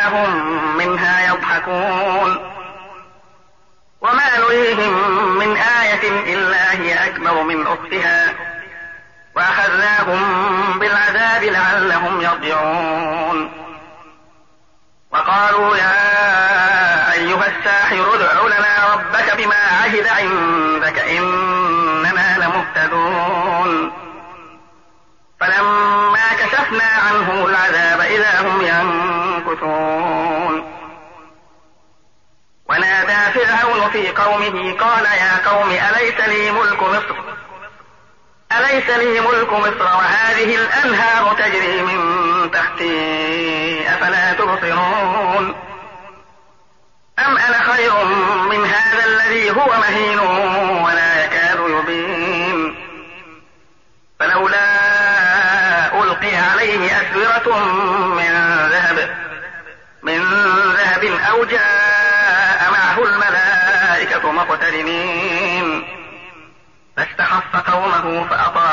هم منها يضحكون وما نريهم من آية إلا هي أكبر من أختها وأخذناهم بالعذاب لعلهم يرجعون وقالوا يا أيها الساحر ادع لنا ربك بما عهد عندك إننا لمهتدون فلما كشفنا عنهم العذاب إذا هم ينكثون ونادى فرعون في قومه قال يا قوم أليس لي ملك مصر وهذه الأنهار تجري من تحتي أفلا تبصرون أم أنا خير من هذا الذي هو مهين ولا يكاد يبين فلولا ألقي عليه أسورة من ذهب أو جاء معه الملائكة مقترنين فاستخف